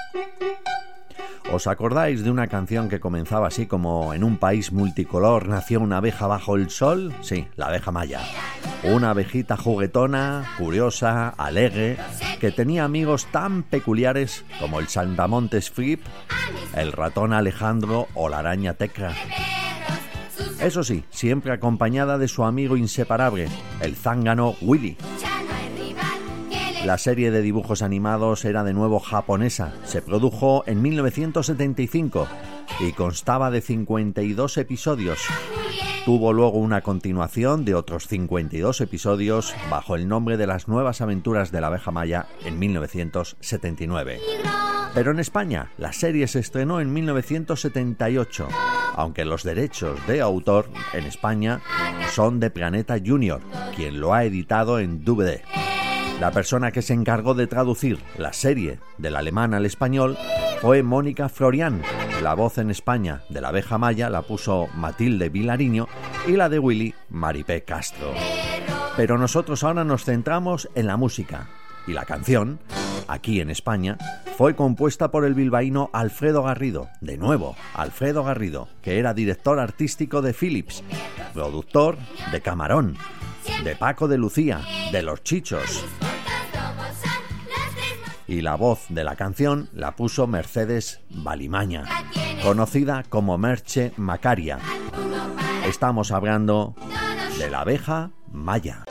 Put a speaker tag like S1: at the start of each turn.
S1: ¿Os acordáis de una canción que comenzaba así como: en un país multicolor nació una abeja bajo el sol? Sí, la abeja maya. Una abejita juguetona, curiosa, alegre, que tenía amigos tan peculiares como el saltamontes Flip, el ratón Alejandro o la araña Tecra. Eso sí, siempre acompañada de su amigo inseparable, el zángano Willy. La serie de dibujos animados era de nuevo japonesa. Se produjo en 1975 y constaba de 52 episodios. Tuvo luego una continuación de otros 52 episodios bajo el nombre de Las nuevas aventuras de la abeja maya en 1979. Pero en España la serie se estrenó en 1978, aunque los derechos de autor en España son de Planeta Junior, quien lo ha editado en DVD. La persona que se encargó de traducir la serie del alemán al español fue Mónica Florian. La voz en España de la abeja maya la puso Matilde Vilariño y la de Willy, Maripé Castro. Pero nosotros ahora nos centramos en la música. Y la canción, aquí en España, fue compuesta por el bilbaíno Alfredo Garrido. De nuevo, Alfredo Garrido, que era director artístico de Philips, productor de Camarón, de Paco de Lucía, de Los Chichos. Y la voz de la canción la puso Mercedes Valimaña, conocida como Merche Macaria. Estamos hablando de la abeja maya.